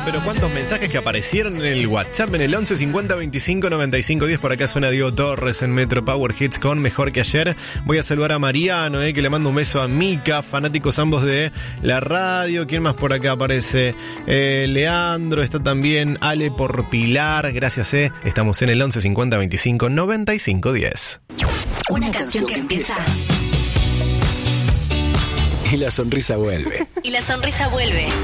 pero cuántos mensajes que aparecieron en el WhatsApp, en el 11 50 25 95 10. Por acá suena Diego Torres en Metro Power Hits con Mejor que Ayer. Voy a saludar a Mariano, que le mando un beso a Mica, fanáticos ambos de la radio. ¿Quién más por acá aparece? Leandro, está también Ale por Pilar. Gracias, Estamos en el 11 50 25 95 10. Una canción que empieza y la sonrisa vuelve. y la sonrisa vuelve.